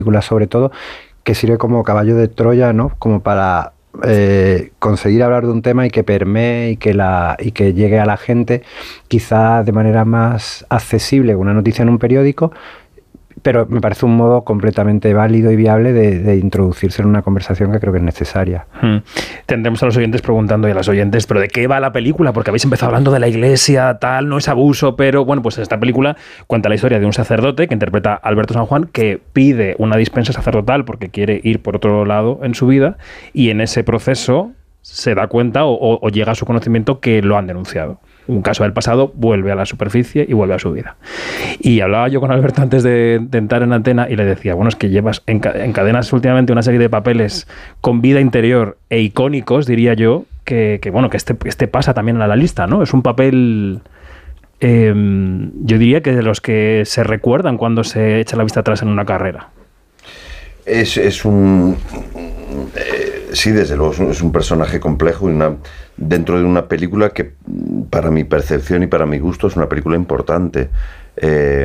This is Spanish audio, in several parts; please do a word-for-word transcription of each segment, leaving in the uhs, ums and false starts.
película sobre todo, que sirve como caballo de Troya, ¿no? Como para eh, conseguir hablar de un tema y que permee y que, la, y que llegue a la gente quizás de manera más accesible, una noticia en un periódico, pero me parece un modo completamente válido y viable de, de introducirse en una conversación que creo que es necesaria. Hmm. Tendremos a los oyentes preguntando y a las oyentes, ¿pero de qué va la película? Porque habéis empezado hablando de la iglesia, tal, no es abuso, pero bueno, pues esta película cuenta la historia de un sacerdote que interpreta a Alberto San Juan, que pide una dispensa sacerdotal porque quiere ir por otro lado en su vida, y en ese proceso se da cuenta o, o, o llega a su conocimiento que lo han denunciado. Un caso del pasado vuelve a la superficie y vuelve a su vida. Y hablaba yo con Alberto antes de, de entrar en antena y le decía, bueno, es que llevas encadenas últimamente una serie de papeles con vida interior e icónicos, diría yo, que, que bueno, que este, este pasa también a la lista, ¿no? Es un papel, eh, yo diría que de los que se recuerdan cuando se echa la vista atrás en una carrera. Es, es un... Eh, sí, desde luego, es un personaje complejo y una, dentro de una película que, para mi percepción y para mi gusto, es una película importante. Eh,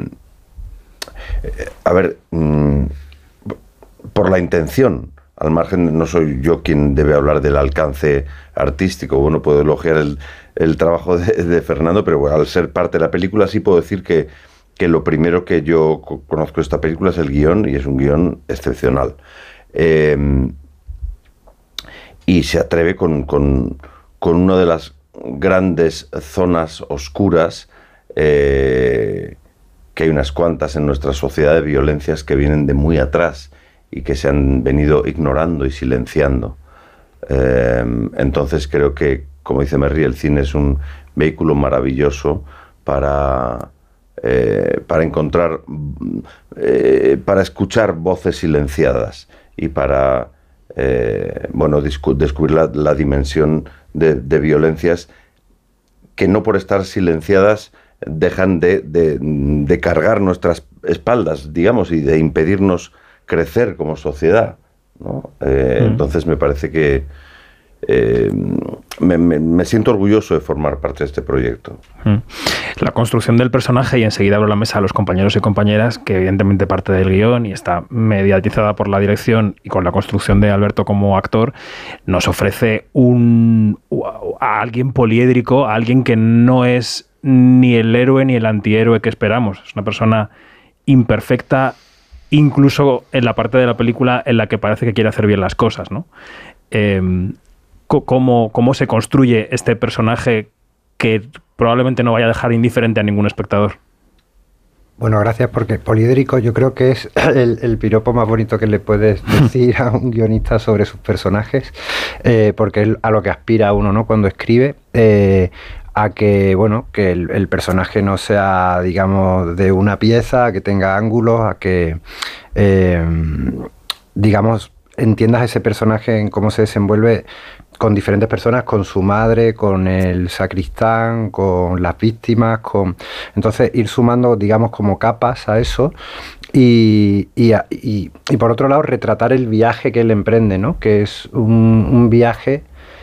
a ver, mm, por la intención, al margen, no soy yo quien debe hablar del alcance artístico, bueno, puedo elogiar el, el trabajo de, de Fernando, pero bueno, al ser parte de la película sí puedo decir que que lo primero que yo conozco de esta película es el guión, y es un guión excepcional. Eh, y se atreve con, con, con una de las grandes zonas oscuras, eh, que hay unas cuantas en nuestra sociedad, de violencias que vienen de muy atrás y que se han venido ignorando y silenciando. Eh, entonces creo que, como dice Merri, el cine es un vehículo maravilloso para... Eh, para encontrar, eh, para escuchar voces silenciadas y para, eh, bueno, discu- descubrir la, la dimensión de, de violencias que no por estar silenciadas dejan de, de, de cargar nuestras espaldas, digamos, y de impedirnos crecer como sociedad, ¿no? Eh, mm. Entonces me parece que Eh, me, me, me siento orgulloso de formar parte de este proyecto. La construcción del personaje, y enseguida abro la mesa a los compañeros y compañeras, que evidentemente parte del guión y está mediatizada por la dirección y con la construcción de Alberto como actor, nos ofrece un, a alguien poliédrico, a alguien que no es ni el héroe ni el antihéroe que esperamos. Es una persona imperfecta, incluso en la parte de la película en la que parece que quiere hacer bien las cosas, ¿no? Eh, Cómo, cómo se construye este personaje que probablemente no vaya a dejar indiferente a ningún espectador. Bueno, gracias, porque poliédrico yo creo que es el, el piropo más bonito que le puedes decir a un guionista sobre sus personajes, eh, porque es a lo que aspira uno, ¿no? Cuando escribe, eh, a que, bueno, que el, el personaje no sea, digamos, de una pieza, que tenga ángulos, a que, eh, digamos, entiendas ese personaje en cómo se desenvuelve con diferentes personas, con su madre, con el sacristán, con las víctimas, con entonces ir sumando, digamos, como capas a eso y, y, y, y por otro lado retratar el viaje que él emprende, ¿no? Que es un, un viaje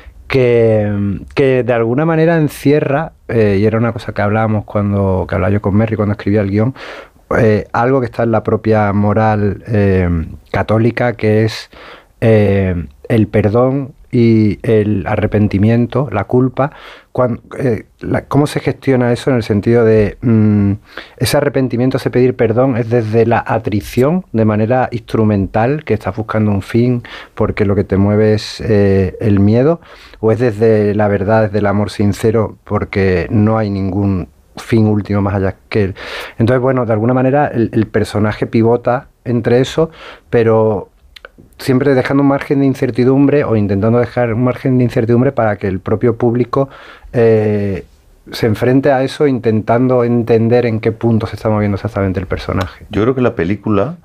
que, que de alguna manera encierra, eh, y era una cosa que hablábamos cuando que hablaba yo con Merri cuando escribía el guión, eh, algo que está en la propia moral eh, católica, que es eh, el perdón y el arrepentimiento, la culpa. Cuando, eh, la, ¿cómo se gestiona eso en el sentido de mmm, ese arrepentimiento, ese pedir perdón, es desde la atrición, de manera instrumental, que estás buscando un fin porque lo que te mueve es eh, el miedo, o es desde la verdad, desde el amor sincero, porque no hay ningún fin último más allá que él? Entonces, bueno, de alguna manera el, el personaje pivota entre eso, pero siempre dejando un margen de incertidumbre, o intentando dejar un margen de incertidumbre para que el propio público eh, se enfrente a eso, intentando entender en qué punto se está moviendo exactamente el personaje. Yo creo que la película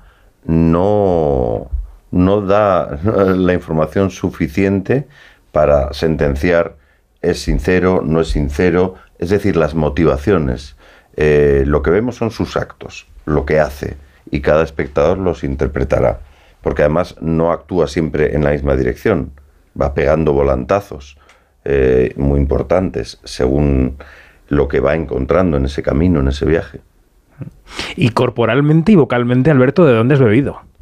no, no da la información suficiente para sentenciar es sincero, no es sincero, es decir, las motivaciones. Eh, lo que vemos son sus actos, lo que hace, y cada espectador los interpretará. Porque además no actúa siempre en la misma dirección, va pegando volantazos eh, muy importantes según lo que va encontrando en ese camino, en ese viaje. Y corporalmente y vocalmente, Alberto, ¿de dónde has bebido?